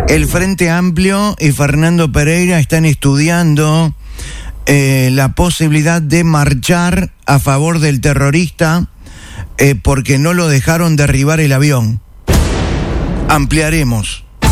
El Frente Amplio y Fernando Pereira están estudiando la posibilidad de marchar a favor del terrorista porque no lo dejaron derribar el avión. Ampliaremos.